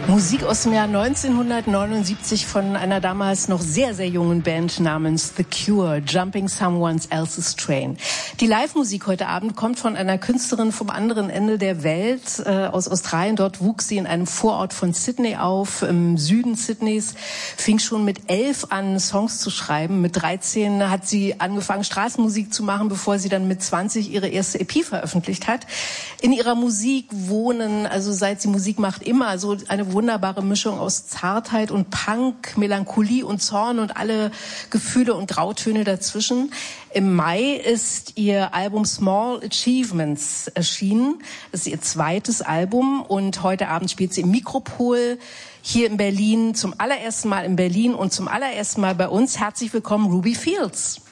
Musik aus dem Jahr 1979 von einer damals noch sehr, sehr jungen Band namens The Cure, Jumping Someone Else's Train. Die Live-Musik heute Abend kommt von einer Künstlerin vom anderen Ende der Welt, aus Australien. Dort wuchs sie in einem Vorort von Sydney auf, im Süden Sydneys, fing schon mit 11 an, Songs zu schreiben. Mit 13 hat sie angefangen, Straßenmusik zu machen, bevor sie dann mit 20 ihre erste EP veröffentlicht hat. In ihrer Musik wohnen, also seit sie Musik macht, immer so eine wunderbare Mischung aus Zartheit und Punk, Melancholie und Zorn und alle Gefühle und Grautöne dazwischen. Im Mai ist ihr Album Small Achievements erschienen. Das ist ihr zweites Album und heute Abend spielt sie im Mikropol hier in Berlin, zum allerersten Mal in Berlin und zum allerersten Mal bei uns. Herzlich willkommen, Ruby Fields.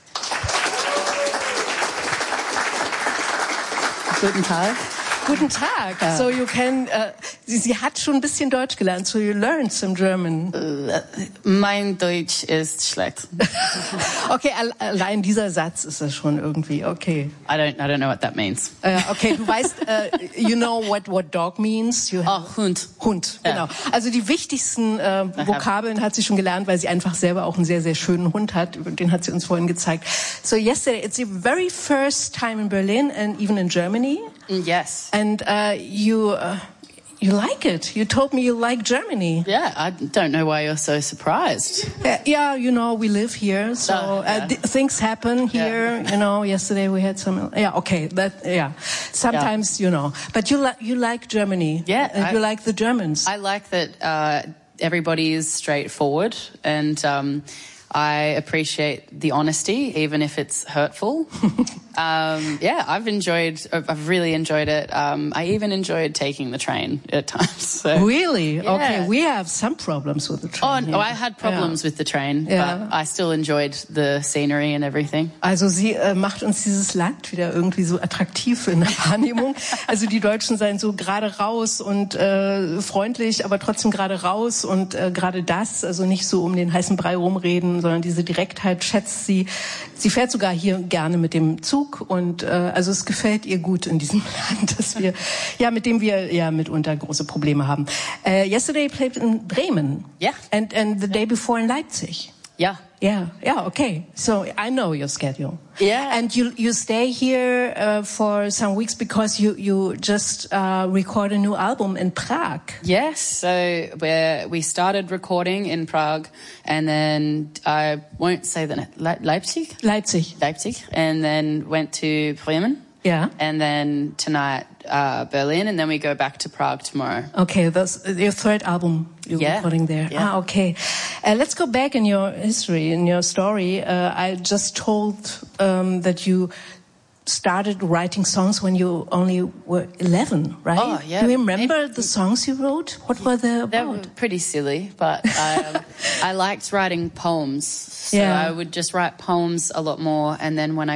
Guten Tag. Guten Tag. So you can, sie hat schon ein bisschen Deutsch gelernt, so you learned some German. Mein Deutsch ist schlecht. Okay, allein dieser Satz ist das schon irgendwie okay. I don't know what that means. Okay, du weißt, you know what dog means? Hund. Hund, genau. Ja. Also die wichtigsten Vokabeln hat sie schon gelernt, weil sie einfach selber auch einen sehr, sehr schönen Hund hat. Den hat sie uns vorhin gezeigt. So yesterday, it's your very first time in Berlin and even in Germany. Yes. And you like it. You told me you like Germany. Yeah, I don't know why you're so surprised. Yeah, you know, we live here, so things happen here. Yeah. You know, yesterday we had some. Yeah, okay, sometimes you know, but you like Germany. Yeah, you like the Germans. I like that everybody is straightforward, and I appreciate the honesty, even if it's hurtful. Yeah, I've really enjoyed it. I even enjoyed taking the train at times. So. Really? Yeah. Okay, we have some problems with the train. Oh, I had problems with the train, but I still enjoyed the scenery and everything. Also sie macht uns dieses Land wieder irgendwie so attraktiv in der Wahrnehmung. Also die Deutschen seien so gerade raus und freundlich, aber trotzdem gerade raus und gerade das, also nicht so um den heißen Brei rumreden, sondern diese Direktheit schätzt sie. Sie fährt sogar hier gerne mit dem Zug und also es gefällt ihr gut in diesem Land, dass wir mit dem wir mitunter große Probleme haben. Yesterday you played in Bremen. Yeah. And the day before in Leipzig. Yeah. Yeah, okay. So I know your schedule. Yeah. And you stay here for some weeks because you just record a new album in Prague. Yes, so we started recording in Prague, and then I won't say Leipzig, and then went to Bremen. Yeah. And then tonight Berlin, and then we go back to Prague tomorrow. Okay, that's your third album you're recording there. Yeah. Okay. Let's go back in your history, in your story. I just told that you started writing songs when you only were 11, right? Oh, yeah. Do you remember the songs you wrote? What were they about? They were pretty silly, but I liked writing poems. So I would just write poems a lot more, and then when I